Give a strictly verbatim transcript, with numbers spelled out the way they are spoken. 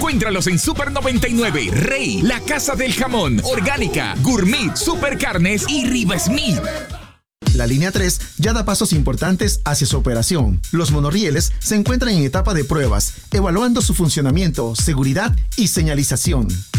Encuéntralos en Super noventa y nueve, Rey, La Casa del Jamón, Orgánica, Gourmet, Super Carnes y Riva Smith. La línea tres ya da pasos importantes hacia su operación. Los monorrieles se encuentran en etapa de pruebas, evaluando su funcionamiento, seguridad y señalización.